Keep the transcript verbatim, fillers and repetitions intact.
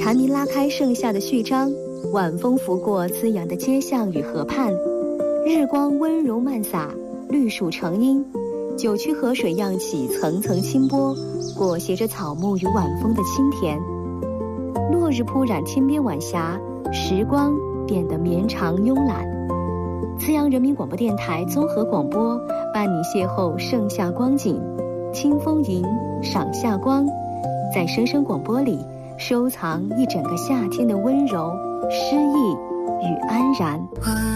蝉鸣拉开盛夏的序章，晚风拂过滋养的街巷与河畔，日光温柔漫洒，绿树成荫，九曲河水漾起层层清波，裹挟着草木与晚风的清甜。落日铺染天边晚霞，时光变得绵长慵懒。慈阳人民广播电台综合广播，伴你邂逅盛夏光景，清风吟，赏夏光，在声声广播里收藏一整个夏天的温柔、诗意与安然。